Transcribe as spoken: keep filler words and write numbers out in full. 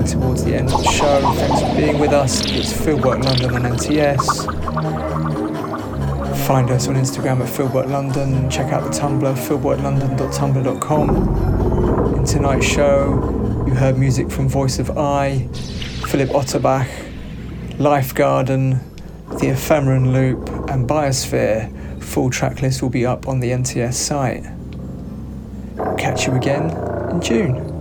towards the end of the show. Thanks for being with us. It's Fieldwork London on N T S. Find us on Instagram at Fieldwork London. Check out the Tumblr, fieldwork london dot tumblr dot com. In tonight's show, you heard music from Voice of I, Philip Otterbach, Life Garden, The Ephemeron Loop, and Biosphere. Full track list will be up on the N T S site. Catch you again in June.